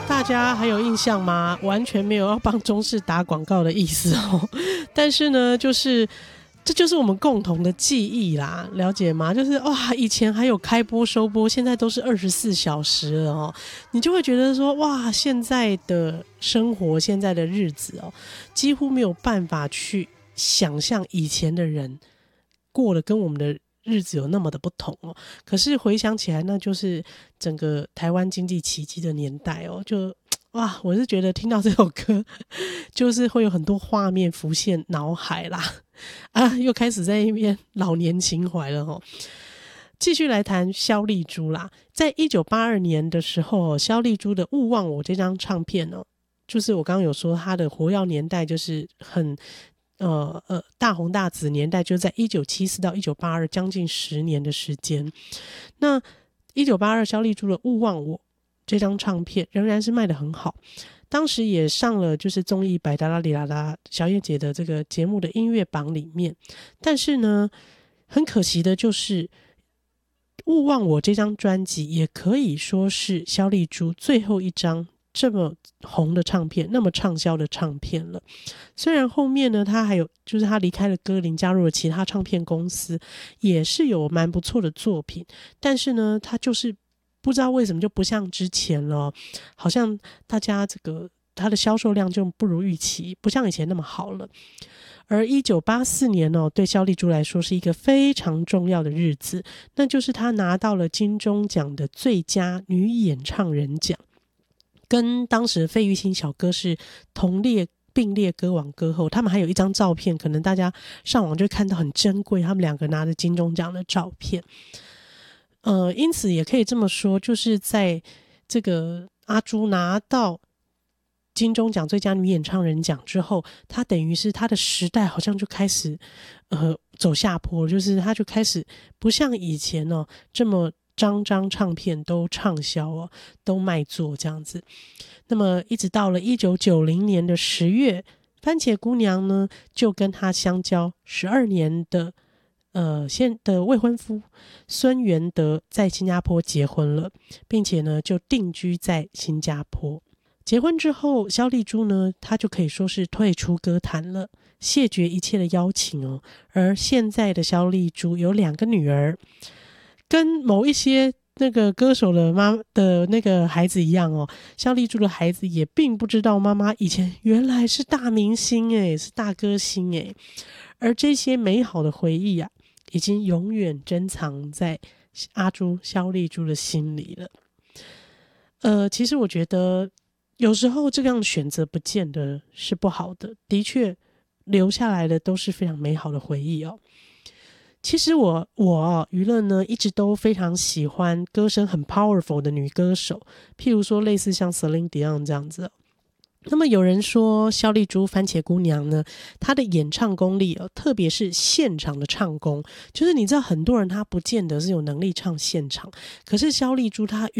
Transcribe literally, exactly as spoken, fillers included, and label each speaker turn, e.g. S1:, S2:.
S1: 大家还有印象吗？完全没有要帮中视打广告的意思哦。但是呢，就是这就是我们共同的记忆啦，了解吗？就是哇，以前还有开播收播，现在都是二十四小时了哦。你就会觉得说，哇，现在的生活，现在的日子哦，几乎没有办法去想象以前的人过得跟我们的日子有那么的不同哦。可是回想起来，那就是整个台湾经济奇迹的年代哦，就哇，我是觉得听到这首歌，就是会有很多画面浮现脑海啦，啊，又开始在那边老年情怀了哦。继续来谈萧丽珠啦，在一九八二年的时候，萧丽珠的《勿忘我》这张唱片哦，就是我刚刚有说她的活跃年代就是很。呃呃，大红大紫年代就在一九七四到一九八二，将近十年的时间。那一九八二萧丽珠的《勿忘我》这张唱片仍然是卖得很好，当时也上了就是综艺百达拉里拉拉小燕姐的这个节目的音乐榜里面。但是呢，很可惜的就是《勿忘我》这张专辑也可以说是萧丽珠最后一张这么红的唱片，那么畅销的唱片了。虽然后面呢，他还有就是他离开了歌林，加入了其他唱片公司，也是有蛮不错的作品，但是呢，他就是不知道为什么就不像之前了，好像大家这个他的销售量就不如预期，不像以前那么好了。而一九八四年哦，对萧丽珠来说是一个非常重要的日子，那就是她拿到了金钟奖的最佳女演唱人奖。跟当时费玉清小哥是同列并列歌王歌后，他们还有一张照片，可能大家上网就看到很珍贵，他们两个拿着金钟奖的照片。呃，因此也可以这么说，就是在这个阿珠拿到金钟奖最佳女演唱人奖之后，她等于是她的时代好像就开始呃走下坡，就是她就开始不像以前哦这么张张唱片都畅销哦，都卖座这样子。那么一直到了一九九零年的十月，番茄姑娘呢就跟他相交十二年的呃现的未婚夫孙元德在新加坡结婚了，并且呢就定居在新加坡。结婚之后，萧丽珠呢她就可以说是退出歌坛了，谢绝一切的邀请哦。而现在的萧丽珠有两个女儿，跟某一些那个歌手的妈的那个孩子一样哦，萧丽珠的孩子也并不知道妈妈以前原来是大明星诶，是大歌星诶。而这些美好的回忆啊，已经永远珍藏在阿珠萧丽珠的心里了。呃，其实我觉得有时候这样的选择不见得是不好的，的确留下来的都是非常美好的回忆哦。其实我我娱乐呢一直都非常喜欢歌声很 powerful 的女歌手，譬如说类似像 Celine Dion 这样子。那么有人说萧丽珠番茄姑娘呢，她的演唱功力、哦、特别是现场的唱功，就是你知道很多人她不见得是有能力唱现场，可是萧丽珠她